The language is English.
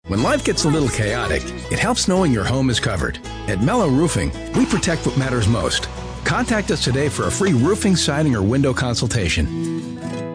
When life gets a little chaotic, it helps knowing your home is covered. At Mellow Roofing, we protect what matters most. Contact us today for a free roofing, siding, or window consultation.